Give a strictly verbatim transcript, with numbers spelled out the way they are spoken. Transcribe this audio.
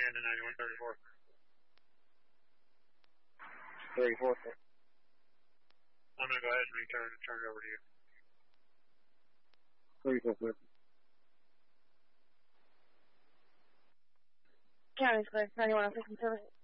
into ninety-one thirty-four. thirty-four. I'm going to go ahead and return and turn it over to you. thirty-four fifty. County's clear. ninety-one oh six in service.